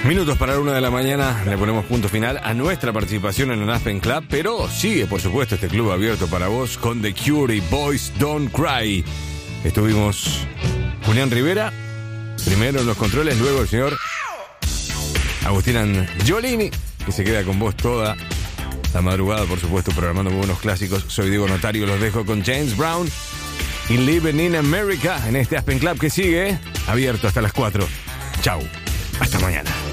Minutos para la 1 de la mañana, le ponemos punto final a nuestra participación en el Aspen Club, pero sigue, por supuesto, este club abierto para vos con The Cure y Boys Don't Cry. Estuvimos Julián Rivera, primero en los controles, luego el señor Agustín Angiolini, que se queda con vos toda la madrugada, por supuesto, programando buenos clásicos. Soy Diego Notario, los dejo con James Brown y Living in America en este Aspen Club que sigue abierto hasta las 4. Chau, hasta mañana.